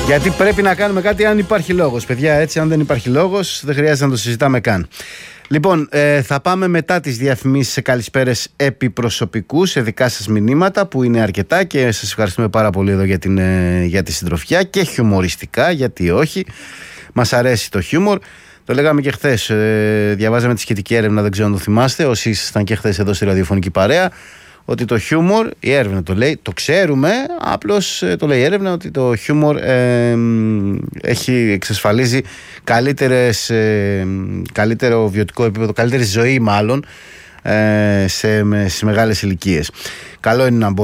Γιατί πρέπει να κάνουμε κάτι αν υπάρχει λόγος, παιδιά. Έτσι, αν δεν υπάρχει λόγος, δεν χρειάζεται να το συζητάμε καν. Λοιπόν, θα πάμε μετά τις διαφημίσεις σε καλησπέρες επιπροσωπικού, σε δικά σας μηνύματα που είναι αρκετά και σας ευχαριστούμε πάρα πολύ εδώ για τη συντροφιά και χιουμοριστικά, γιατί όχι. Μας αρέσει το χιούμορ. Το λέγαμε και χθες. Διαβάζαμε τη σχετική έρευνα, δεν ξέρω αν το θυμάστε, όσοι ήσασταν και χθες εδώ στη ραδιοφωνική παρέα, ότι το χιούμορ, η έρευνα το λέει, το ξέρουμε, απλώς το λέει η έρευνα ότι το χιούμορ εξασφαλίζει καλύτερο βιωτικό επίπεδο, καλύτερη ζωή μάλλον, σε μεγάλες ηλικίες. Καλό είναι να